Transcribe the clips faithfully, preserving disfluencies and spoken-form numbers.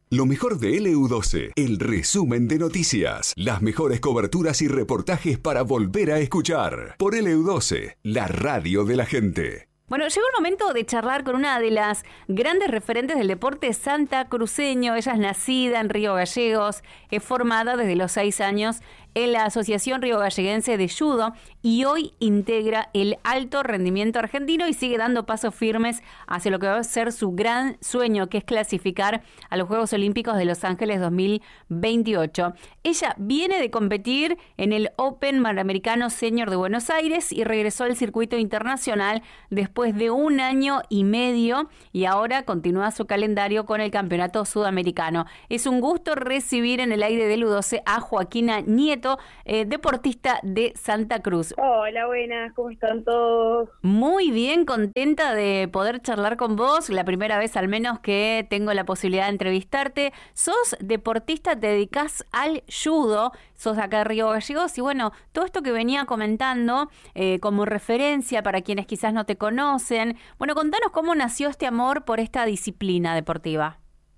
Lo mejor de L U doce, el resumen de noticias, las mejores coberturas y reportajes para volver a escuchar. Por L U doce, la radio de la gente. Bueno, llegó el momento de charlar con una de las grandes referentes del deporte santacruceño. Ella es nacida en Río Gallegos, es formada desde los seis años en la Asociación Río Galleguense de Judo y hoy integra el alto rendimiento argentino y sigue dando pasos firmes hacia lo que va a ser su gran sueño, que es clasificar a los Juegos Olímpicos de Los Ángeles dos mil veintiocho. Ella viene de competir en el Open Panamericano Senior de Buenos Aires y regresó al circuito internacional después de un año y medio y ahora continúa su calendario con el Campeonato Sudamericano. Es un gusto recibir en el aire de L U doce a Joaquina Nieto, Eh, deportista de Santa Cruz. Hola, buenas, ¿cómo están todos? Muy bien, contenta de poder charlar con vos, la primera vez al menos que tengo la posibilidad de entrevistarte. Sos deportista, te dedicás al judo, sos acá de Río Gallegos y bueno, todo esto que venía comentando eh, como referencia para quienes quizás no te conocen. Bueno, contanos cómo nació este amor por esta disciplina deportiva.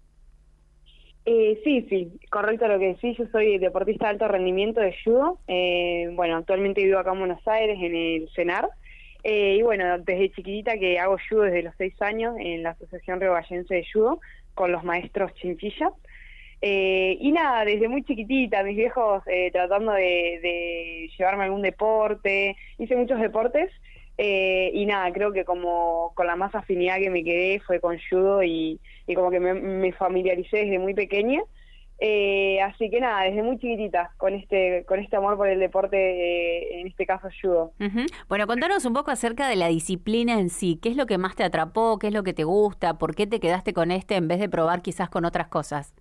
Eh, sí, sí, correcto lo que decís. Yo soy deportista de alto rendimiento de judo. Eh, bueno, actualmente vivo acá en Buenos Aires, en el CENAR. Eh, y bueno, desde chiquitita que hago judo desde los seis años en la Asociación Río Galleguense de Judo con los maestros Chinchilla. Eh, y nada, desde muy chiquitita, mis viejos eh, tratando de, de llevarme a algún deporte, hice muchos deportes. Eh, y nada, creo que como con la más afinidad que me quedé fue con judo y, y como que me, me familiaricé desde muy pequeña, eh, así que nada, desde muy chiquitita con este con este amor por el deporte, eh, en este caso judo. Uh-huh. Bueno, contanos un poco acerca de la disciplina en sí, ¿qué es lo que más te atrapó? ¿Qué es lo que te gusta? ¿Por qué te quedaste con este en vez de probar quizás con otras cosas?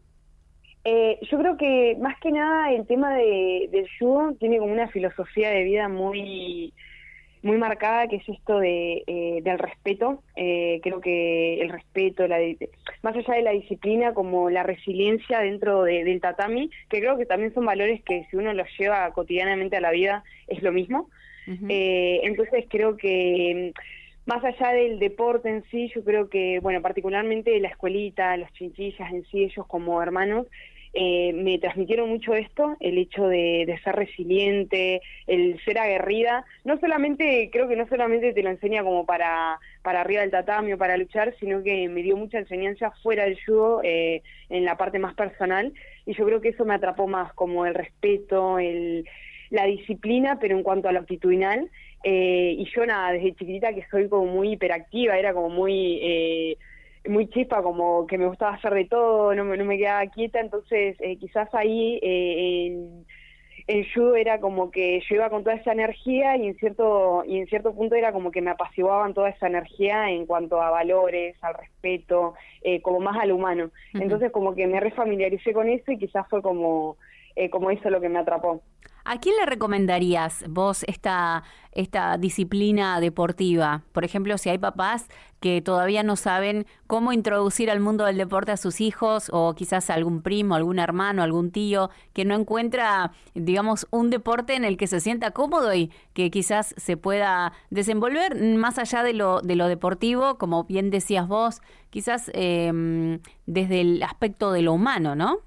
Eh, yo creo que más que nada el tema de, del judo tiene como una filosofía de vida muy... muy marcada, que es esto de eh, del respeto. Eh, creo que el respeto, la, más allá de la disciplina, como la resiliencia dentro de, del tatami, que creo que también son valores que si uno los lleva cotidianamente a la vida es lo mismo. Uh-huh. Eh, entonces creo que más allá del deporte en sí, yo creo que, bueno, particularmente la escuelita, los chinchillas en sí, ellos como hermanos, Eh, me transmitieron mucho esto, el hecho de, de ser resiliente, el ser aguerrida. No solamente, creo que no solamente te lo enseña como para, para arriba del tatami o para luchar, sino que me dio mucha enseñanza fuera del judo, eh, en la parte más personal, y yo creo que eso me atrapó más, como el respeto, el, la disciplina, pero en cuanto a lo actitudinal. Eh, y yo nada, desde chiquitita que soy como muy hiperactiva, era como muy... Eh, muy chispa, como que me gustaba hacer de todo, no me, no me quedaba quieta, entonces eh, quizás ahí eh, en, en judo era como que yo iba con toda esa energía y en cierto y en cierto punto era como que me apaciguaban toda esa energía en cuanto a valores, al respeto, eh, como más al humano. Uh-huh. Entonces como que me refamiliaricé con eso y quizás fue como, eh, como eso lo que me atrapó. ¿A quién le recomendarías vos esta, esta disciplina deportiva? Por ejemplo, si hay papás que todavía no saben cómo introducir al mundo del deporte a sus hijos, o quizás algún primo, algún hermano, algún tío que no encuentra, digamos, un deporte en el que se sienta cómodo y que quizás se pueda desenvolver más allá de lo, de lo deportivo, como bien decías vos, quizás eh, desde el aspecto de lo humano, ¿no?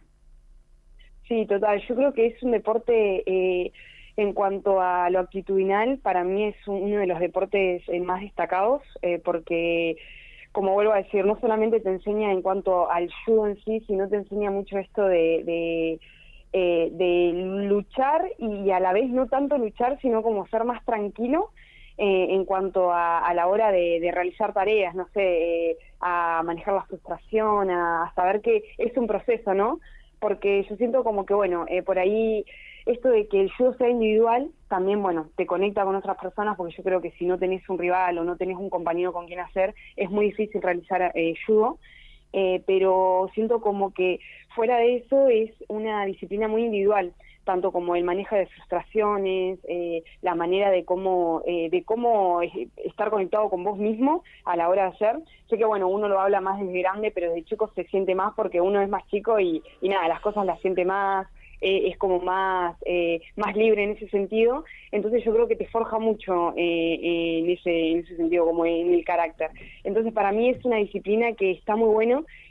Sí, total. Yo creo que es un deporte, eh, en cuanto a lo actitudinal, para mí es un, uno de los deportes eh, más destacados, eh, porque, como vuelvo a decir, no solamente te enseña en cuanto al judo en sí, sino te enseña mucho esto de, de, eh, de luchar y a la vez no tanto luchar, sino como ser más tranquilo eh, en cuanto a, a la hora de, de realizar tareas, no sé, eh, a manejar la frustración, a, a saber que es un proceso, ¿no? Porque yo siento como que, bueno, eh, por ahí esto de que el judo sea individual también, bueno, te conecta con otras personas, porque yo creo que si no tenés un rival o no tenés un compañero con quien hacer, es muy difícil realizar eh, judo, eh, pero siento como que fuera de eso es una disciplina muy individual, tanto como el manejo de frustraciones, eh, la manera de cómo eh, de cómo estar conectado con vos mismo a la hora de hacer. Sé que, bueno, uno lo habla más desde grande, pero desde chico se siente más porque uno es más chico y, y nada, las cosas las siente más, eh, es como más eh, más libre en ese sentido. Entonces yo creo que te forja mucho eh, en ese en ese sentido, como en el carácter. Entonces para mí es una disciplina que está muy bueno,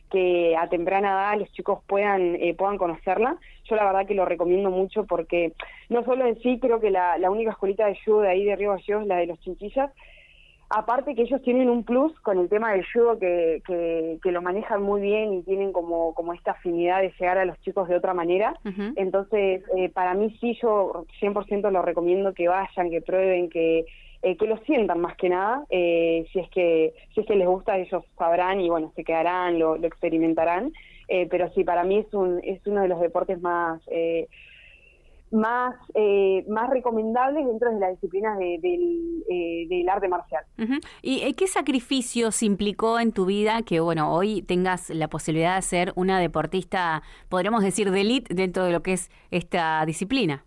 que a temprana edad los chicos puedan eh, puedan conocerla. Yo la verdad que lo recomiendo mucho porque no solo en sí, creo que la, la única escuelita de judo de ahí de Río Gallegos es la de los Chinchillas, aparte que ellos tienen un plus con el tema del judo que, que, que lo manejan muy bien y tienen como, como esta afinidad de llegar a los chicos de otra manera. Uh-huh. Entonces, eh, para mí sí, yo cien por ciento lo recomiendo que vayan, que prueben, que, eh, que lo sientan más que nada. Eh, si es que si es que les gusta, ellos sabrán y bueno, se quedarán, lo, lo experimentarán. Eh, pero sí, para mí es, un, es uno de los deportes más... Eh, más eh, más recomendables dentro de las disciplinas de, del, eh, del arte marcial. Uh-huh. ¿Y eh, qué sacrificios implicó en tu vida que, bueno, hoy tengas la posibilidad de ser una deportista, podríamos decir, de élite dentro de lo que es esta disciplina?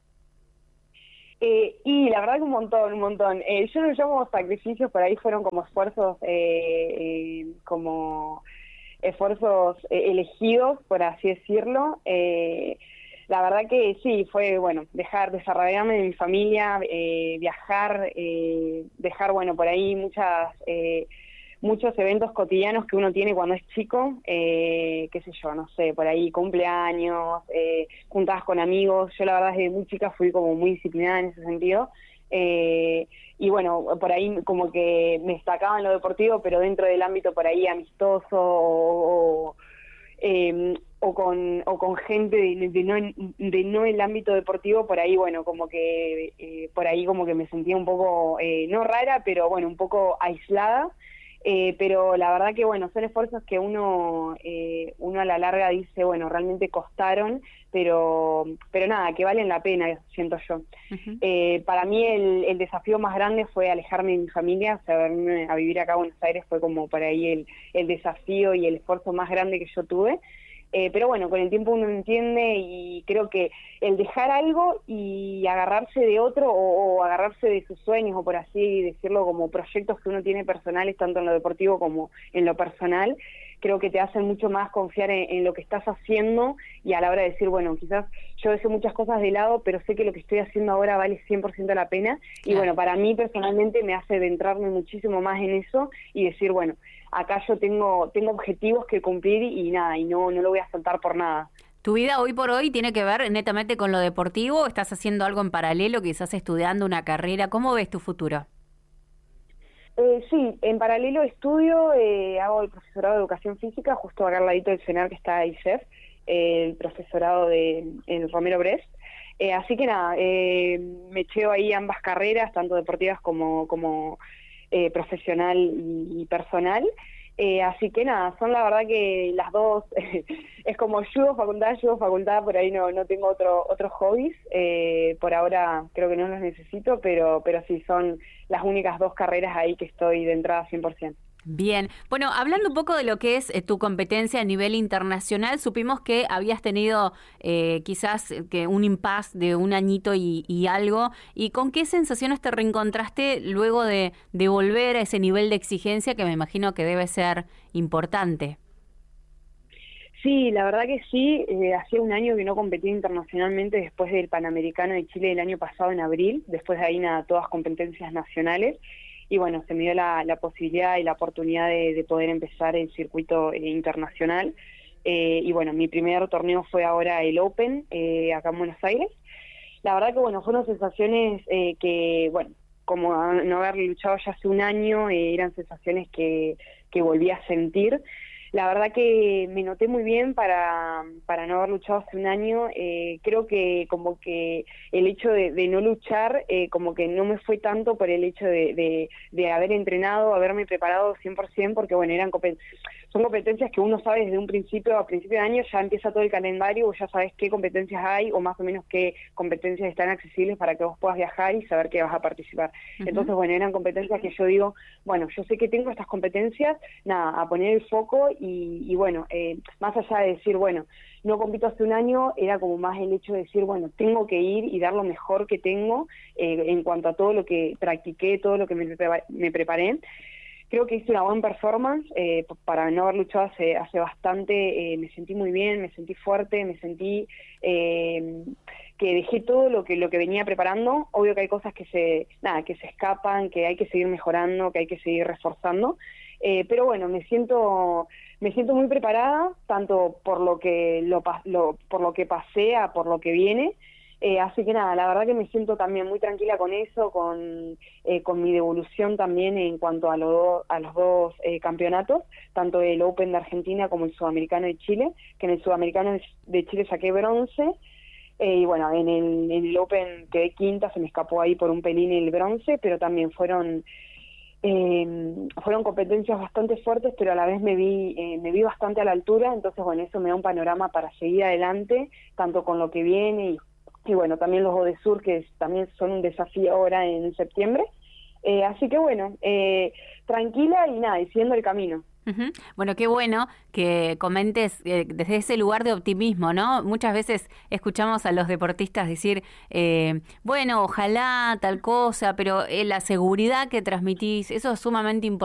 Eh, y la verdad que un montón, un montón. Eh, yo no llamo sacrificios, por ahí fueron como esfuerzos, eh, eh, como esfuerzos eh, elegidos, por así decirlo. Eh, La verdad que sí, fue, bueno, dejar, desarrollarme de mi familia, eh, viajar, eh, dejar, bueno, por ahí muchas, eh, muchos eventos cotidianos que uno tiene cuando es chico, eh, qué sé yo, no sé, por ahí cumpleaños, eh, juntadas con amigos. Yo la verdad desde muy chica fui como muy disciplinada en ese sentido. Eh, y bueno, por ahí como que me destacaba en lo deportivo, pero dentro del ámbito por ahí amistoso o... o eh, o con o con gente de, de no de no el ámbito deportivo, por ahí bueno como que eh, por ahí como que me sentía un poco eh, no rara, pero bueno, un poco aislada. Eh, pero la verdad que bueno, son esfuerzos que uno eh, uno a la larga dice, bueno, realmente costaron, pero pero nada, que valen la pena, siento yo. Uh-huh. Eh, para mí el, el desafío más grande fue alejarme de mi familia, o sea, venirme a vivir acá a Buenos Aires fue como por ahí el, el desafío y el esfuerzo más grande que yo tuve. Eh, pero bueno, con el tiempo uno entiende y creo que el dejar algo y agarrarse de otro o, o agarrarse de sus sueños o por así decirlo como proyectos que uno tiene personales tanto en lo deportivo como en lo personal, creo que te hacen mucho más confiar en, en lo que estás haciendo y a la hora de decir, bueno, quizás yo dejé muchas cosas de lado, pero sé que lo que estoy haciendo ahora vale cien por ciento la pena. Claro. Y bueno, para mí personalmente me hace adentrarme muchísimo más en eso y decir, bueno, acá yo tengo tengo objetivos que cumplir y nada, y no no lo voy a soltar por nada. ¿Tu vida hoy por hoy tiene que ver netamente con lo deportivo? ¿Estás haciendo algo en paralelo, quizás estudiando una carrera? ¿Cómo ves tu futuro? Eh, sí, en paralelo estudio, eh, hago el profesorado de Educación Física, justo acá al ladito del CENAR que está I S E F, eh, el profesorado de el Romero Brest. Eh, así que nada, eh, me echeo ahí ambas carreras, tanto deportivas como... como Eh, profesional y, y personal, eh, así que nada, son la verdad que las dos, eh, es como judo, facultad, judo, facultad, por ahí no no tengo otro otros hobbies, eh, por ahora creo que no los necesito, pero pero sí son las únicas dos carreras ahí que estoy de entrada cien por ciento. Bien, bueno, hablando un poco de lo que es eh, tu competencia a nivel internacional, supimos que habías tenido eh, quizás que un impasse de un añito y, y algo, ¿y con qué sensaciones te reencontraste luego de, de volver a ese nivel de exigencia que me imagino que debe ser importante? Sí, la verdad que sí, eh, hacía un año que no competí internacionalmente después del Panamericano de Chile del año pasado en abril, después de ahí nada, todas competencias nacionales. Y bueno, se me dio la, la posibilidad y la oportunidad de, de poder empezar el circuito eh, internacional. Eh, y bueno, mi primer torneo fue ahora el Open, eh, acá en Buenos Aires. La verdad que bueno, fueron sensaciones eh, que, bueno, como no haber luchado ya hace un año, eh, eran sensaciones que, que volví a sentir. La verdad que me noté muy bien para, para no haber luchado hace un año. Eh, creo que como que el hecho de, de no luchar, eh, como que no me fue tanto por el hecho de, de, de haber entrenado, haberme preparado cien por ciento, porque bueno, eran son competencias que uno sabe desde un principio, a principio de año ya empieza todo el calendario, ya sabes qué competencias hay o más o menos qué competencias están accesibles para que vos puedas viajar y saber que vas a participar. Uh-huh. Entonces, bueno, eran competencias que yo digo, bueno, yo sé que tengo estas competencias, nada, a poner el foco y, y bueno, eh, más allá de decir, bueno, no compito hace un año, era como más el hecho de decir, bueno, tengo que ir y dar lo mejor que tengo eh, en cuanto a todo lo que practiqué, todo lo que me, me preparé. Creo que hice una buena performance, eh, para no haber luchado hace, hace bastante, eh, me sentí muy bien, me sentí fuerte, me sentí eh, que dejé todo lo que lo que venía preparando. Obvio que hay cosas que se nada que se escapan, que hay que seguir mejorando, que hay que seguir reforzando, Eh, pero bueno, me siento me siento muy preparada, tanto por lo que lo, lo por lo que pasé a por lo que viene. Eh, así que nada, la verdad que me siento también muy tranquila con eso, con eh, con mi devolución también en cuanto a, lo, a los dos eh, campeonatos, tanto el Open de Argentina como el Sudamericano de Chile, que en el Sudamericano de Chile saqué bronce, eh, y bueno, en el, en el Open quedé quinta, se me escapó ahí por un pelín el bronce, pero también fueron eh, fueron competencias bastante fuertes, pero a la vez me vi eh, me vi bastante a la altura, entonces bueno, eso me da un panorama para seguir adelante, tanto con lo que viene y Y bueno, también los Odesur, que es, también son un desafío ahora en septiembre. Eh, así que bueno, eh, tranquila y nada, y siguiendo el camino. Uh-huh. Bueno, qué bueno que comentes eh, desde ese lugar de optimismo, ¿no? Muchas veces escuchamos a los deportistas decir, eh, bueno, ojalá tal cosa, pero eh, la seguridad que transmitís, eso es sumamente importante.